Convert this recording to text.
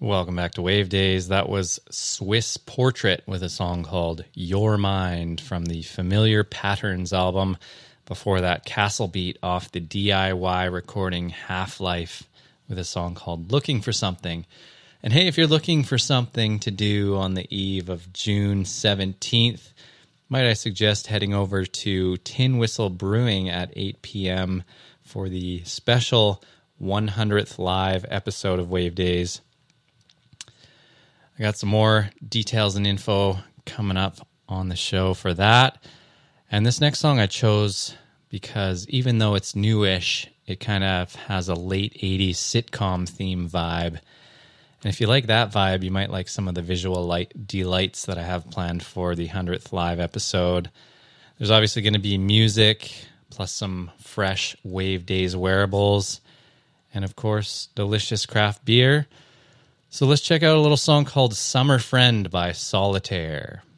Welcome back to Wave Days. That was Swiss Portrait with a song called Your Mind from the Familiar Patterns album. Before that, Castle Beat off the DIY recording Half-Life with a song called Looking for Something. And hey, if you're looking for something to do on the eve of June 17th, might I suggest heading over to Tin Whistle Brewing at 8 p.m. for the special 100th live episode of Wave Days. I got some more details and info coming up on the show for that. And this next song I chose because even though it's newish, it kind of has a late 80s sitcom theme vibe. And if you like that vibe, you might like some of the visual delights that I have planned for the 100th live episode. There's obviously going to be music, plus some fresh Wave Days wearables, and of course, delicious craft beer. So let's check out a little song called Summer Friend by Solitaire.